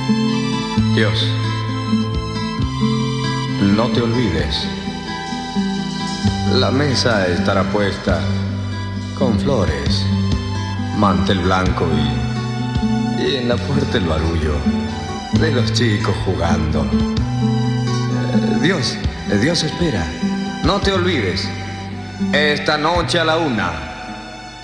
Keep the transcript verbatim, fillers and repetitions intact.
Dios, no te olvides. La mesa estará puesta con flores, mantel blanco y, y en la puerta el barullo de los chicos jugando. Eh, Dios, Dios espera. No te olvides. Esta noche a la una.